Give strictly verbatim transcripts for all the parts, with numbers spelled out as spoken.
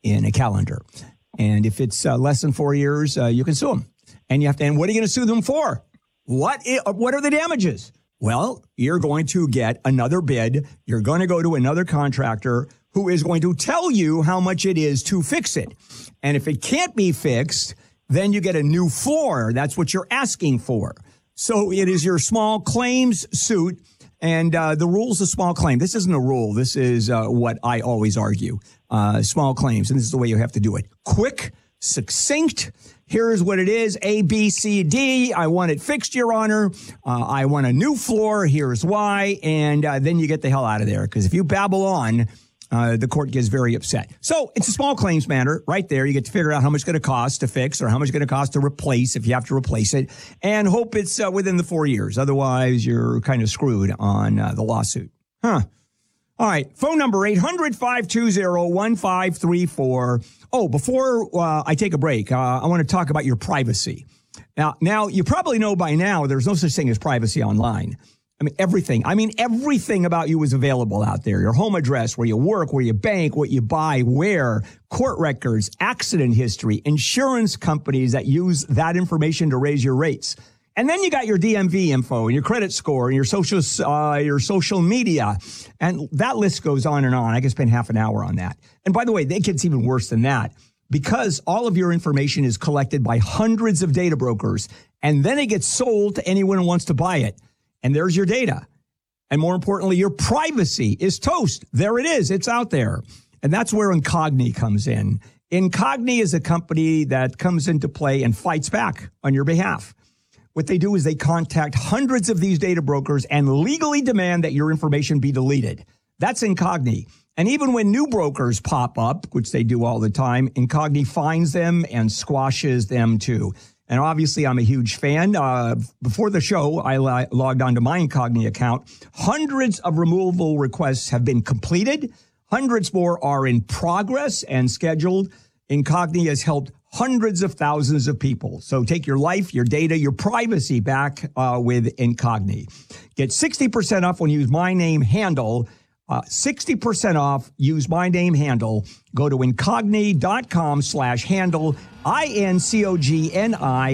in a calendar. And if it's uh, less than four years, uh, you can sue them. And you have to, and what are you going to sue them for? What, I- what are the damages? Well, you're going to get another bid. You're going to go to another contractor who is going to tell you how much it is to fix it. And if it can't be fixed, then you get a new floor. That's what you're asking for. So it is your small claims suit. And uh, the rules of small claim. This isn't a rule. This is uh, what I always argue. Uh, small claims. And this is the way you have to do it. Quick, succinct. Here's what it is. A, B, C, D. I want it fixed, Your Honor. Uh, I want a new floor. Here's why. And uh, then you get the hell out of there. Because if you babble on, uh, the court gets very upset. So it's a small claims matter right there. You get to figure out how much it's going to cost to fix or how much it's going to cost to replace if you have to replace it. And hope it's uh, within the four years. Otherwise, you're kind of screwed on uh, the lawsuit. Huh. All right. Phone number eight hundred, five two zero, one five three four. Oh, before uh, I take a break, uh, I want to talk about your privacy. Now, now, you probably know by now there's no such thing as privacy online. I mean, everything. I mean, everything about you is available out there. Your home address, where you work, where you bank, what you buy, where, court records, accident history, insurance companies that use that information to raise your rates. And then you got your D M V info and your credit score and your social, uh, your social media. And that list goes on and on. I could spend half an hour on that. And by the way, it gets even worse than that because all of your information is collected by hundreds of data brokers. And then it gets sold to anyone who wants to buy it. And there's your data. And more importantly, your privacy is toast. There it is. It's out there. And that's where Incogni comes in. Incogni is a company that comes into play and fights back on your behalf. What they do is they contact hundreds of these data brokers and legally demand that your information be deleted. That's Incogni. And even when new brokers pop up, which they do all the time, Incogni finds them and squashes them too. And obviously, I'm a huge fan. Uh, before the show, I lo- logged onto my Incogni account. Hundreds of removal requests have been completed. Hundreds more are in progress and scheduled. Incogni has helped hundreds of thousands of people. So take your life, your data, your privacy back uh, with Incogni. Get sixty percent off when you use my name handle. Uh, sixty percent off. Use my name handle. Go to incogni.com slash handle. I N C O G N I,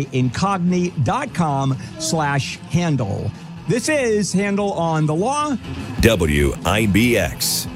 incogni.com slash handle. This is Handle on the Law. W I B X.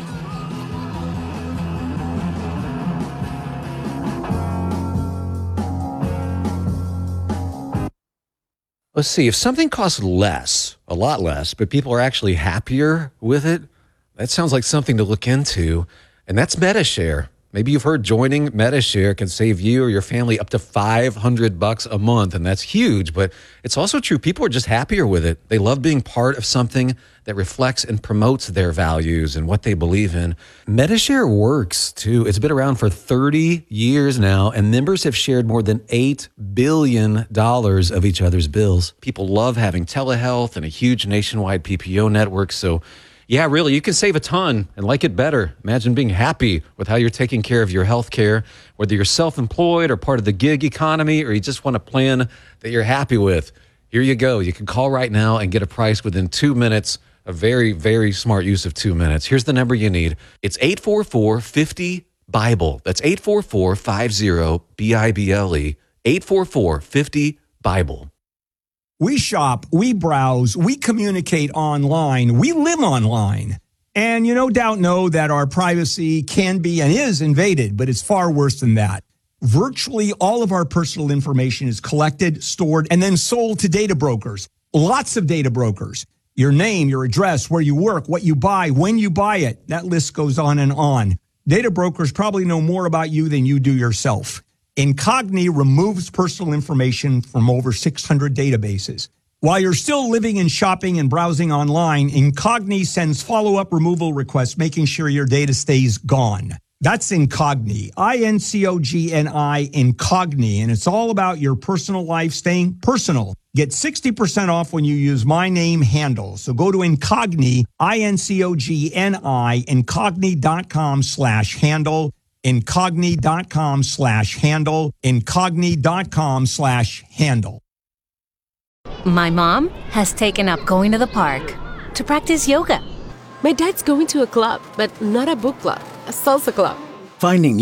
Let's see, if something costs less, a lot less, but people are actually happier with it, that sounds like something to look into, and that's Medi-Share. Maybe you've heard joining Medi-Share can save you or your family up to five hundred bucks a month, and that's huge, but it's also true. People are just happier with it. They love being part of something that reflects and promotes their values and what they believe in. Medi-Share works, too. It's been around for thirty years now, and members have shared more than eight billion dollars of each other's bills. People love having telehealth and a huge nationwide P P O network, so yeah, really, you can save a ton and like it better. Imagine being happy with how you're taking care of your health care, whether you're self-employed or part of the gig economy, or you just want a plan that you're happy with. Here you go. You can call right now and get a price within two minutes. A very, very smart use of two minutes. Here's the number you need. It's eight four four, five zero, BIBLE. That's eight four four, five zero, B I B L E. eight four four, five zero, BIBLE. We shop, we browse, we communicate online, we live online. And you no doubt know that our privacy can be and is invaded, but it's far worse than that. Virtually all of our personal information is collected, stored, and then sold to data brokers. Lots of data brokers. Your name, your address, where you work, what you buy, when you buy it. That list goes on and on. Data brokers probably know more about you than you do yourself. Incogni removes personal information from over six hundred databases. While you're still living and shopping and browsing online, Incogni sends follow-up removal requests, making sure your data stays gone. That's Incogni, I N C O G N I, Incogni, and it's all about your personal life staying personal. Get sixty percent off when you use my name handle. So go to Incogni, I N C O G N I, incogni.com slash handle. Incogni.com slash handle, incogni.com slash handle. My mom has taken up going to the park to practice yoga. My dad's going to a club, but not a book club, a salsa club. Finding